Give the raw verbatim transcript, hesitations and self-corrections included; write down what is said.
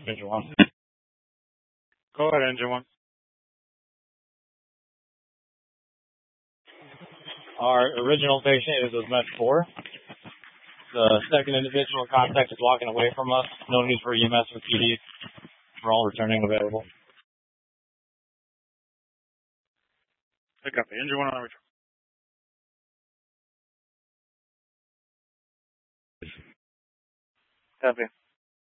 Engine one. Go ahead, engine one. Our original patient is with mesh four. The second individual in contact is walking away from us. No need for E M S or P D. We're all returning available. I got the engine one on the return. Copy.